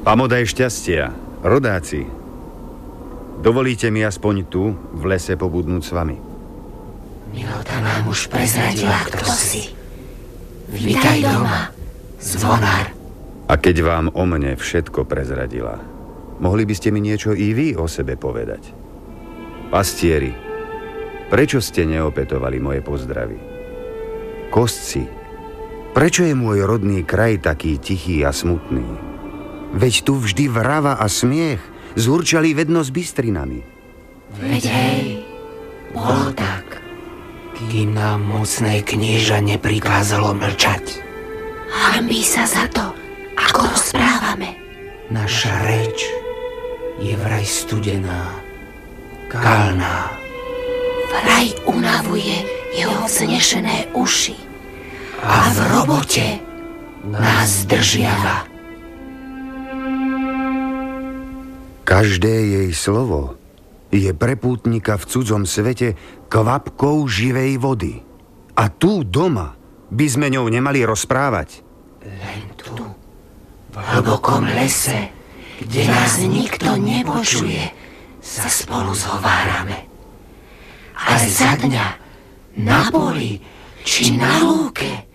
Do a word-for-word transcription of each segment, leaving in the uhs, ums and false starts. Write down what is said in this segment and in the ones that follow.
Pamodaj šťastia, rodáci. Dovolíte mi aspoň tu, v lese, pobudnúť s vami? Milota nám už prezradila, kto si. Vítaj doma, zvonár. A keď vám o mne všetko prezradila, mohli by ste mi niečo i vy o sebe povedať? Pastieri, prečo ste neopätovali moje pozdravy? Kostci, prečo je môj rodný kraj taký tichý a smutný? Veď tu vždy vrava a smiech zhurčali vedno s bystrinami. Veď hej, bolo tak, kým nám mocné knieža neprikázalo mlčať. Hanbí sa za to, ako rozprávame. Naša reč je vraj studená, kalná. Vraj unavuje jeho vznešené uši a v robote nás zdržiava. Každé jej slovo je pre pútnika v cudzom svete kvapkou živej vody. A tu doma by sme ňou nemali rozprávať. Len tu, v hlbokom lese, kde nás nikto nepočuje, sa spolu zhovárame. Ale za dňa, na poli či na lúke,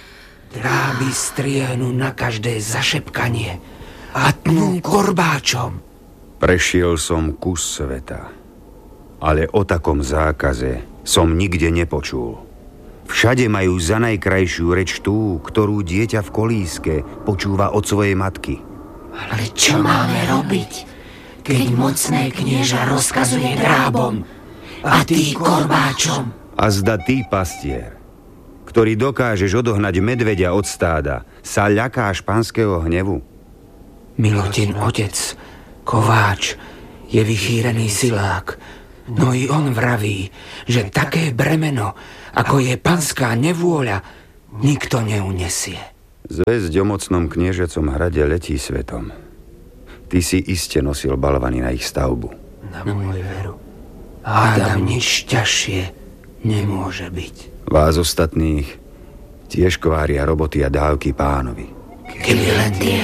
dráby striehnú na každé zašepkanie a tnú korbáčom. Prešiel som kus sveta, ale o takom zákaze som nikde nepočul. Všade majú za najkrajšiu reč tú, ktorú dieťa v kolíske počúva od svojej matky. Ale čo máme robiť, keď mocné knieža rozkazuje drábom a ty korbáčom? A zda ty, pastier, ktorý dokážeš odohnať medveďa od stáda, sa ľakáš panského hnevu? Milotin otec, kováč, je vychýrený silák, no i on vraví, že také bremeno, ako je panská nevôľa, nikto neunesie. Zvesť o mocnom kniežecom hrade letí svetom. Ty si iste nosil balvany na ich stavbu. Na môj veru. Hádam, nič ťažšie nemôže byť. Vás ostatných tiež kvária roboty a dávky pánovi. Keby len tie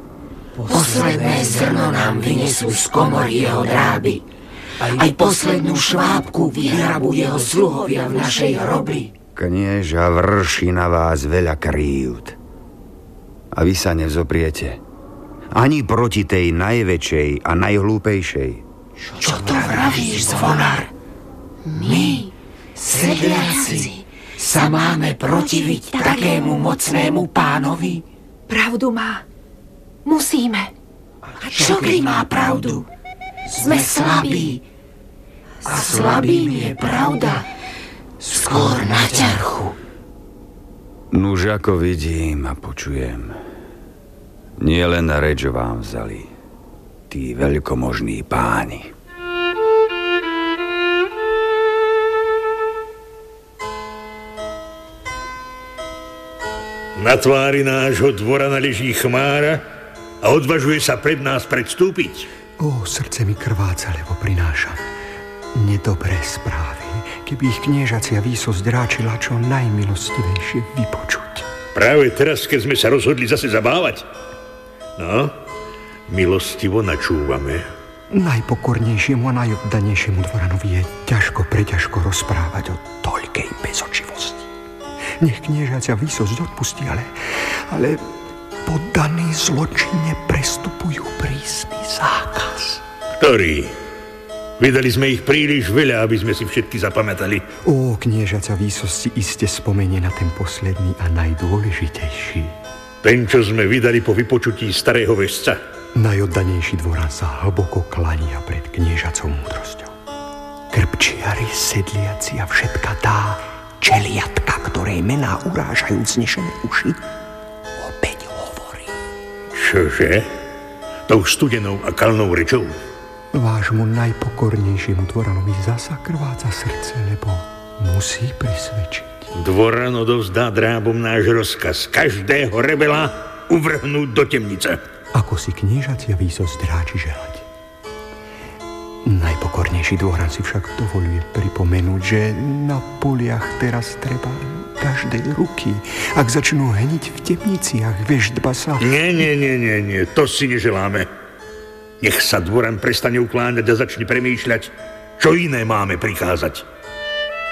posledné zrno nám vynesú z komory jeho dráby, aj poslednú švábku vyhrabu jeho sluhovia v našej hrobli. Knieža vrší na vás veľa krívd. A vy sa nevzopriete ani proti tej najväčšej a najhlúpejšej. Čo to vravíš, zvonár? My, sedliaci, sa máme protiviť takému mocnému pánovi? Pravdu má. Musíme. A čo keď má pravdu? Sme slabí. A slabým je pravda skôr na ťarchu. Nuž ako vidím a počujem, nie len reč vám vzali tí veľkomožní páni. Na tvári nášho dvorana leží chmára a odvažuje sa pred nás predstúpiť. Ó, srdce mi krváca, lebo prinášam nedobré správy, keby ich kniežacia výsosť ráčila čo najmilostivejšie vypočuť. Práve teraz, keď sme sa rozhodli zase zabávať. No, milostivo načúvame. Najpokornejšiemu a najoddanejšiemu dvoranovi je ťažko preťažko rozprávať o toľkej bezočivosti. Nech kniežacia výsosť odpustí, ale, ale poddaní zločine prestupujú prísny zákaz. Ktorý? Vydali sme ich príliš veľa, aby sme si všetky zapamätali. Ó, kniežacia výsosť si iste spomenie na ten posledný a najdôležitejší. Ten, čo sme vydali po vypočutí starého vesca. Najoddanejší dvoran sa hlboko klania pred kniežacou múdrosťou. Krpčiari, sedliaci a všetka tá čeliatka, ktorej mená urážajú vznešené uši, opäť hovorí. Čože? Tou studenou a kalnou rečou? Vášmu najpokornejšiemu dvoranovi zasa krváca srdce, lebo musí presvedčiť. Dvoran odovzdá drábom náš rozkaz každého rebela uvrhnúť do temnice. Ako si kniežacia výsosť dráči želať. Najpokornejší dôran si však dovoluje pripomenúť, že na poliach teraz treba každej ruky. Ak začnú hniť v temniciach, veždba sa... Nie, nie, nie, nie, nie, to si neželáme. Nech sa dvoran prestane ukláňať a začne premýšľať, čo iné máme prikázať.